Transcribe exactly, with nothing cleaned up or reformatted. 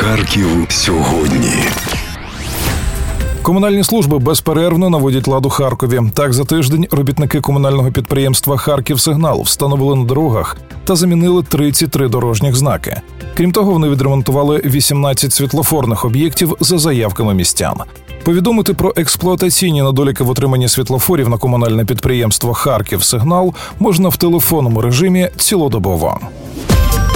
Харків сьогодні. Комунальні служби безперервно наводять лад у Харкові. Так, за тиждень робітники комунального підприємства «Харківсигнал» встановили на дорогах та замінили тридцять три дорожніх знаки. Крім того, вони відремонтували вісімнадцять світлофорних об'єктів за заявками містян. Повідомити про експлуатаційні недоліки в отриманні світлофорів на комунальне підприємство «Харківсигнал» можна в телефонному режимі цілодобово.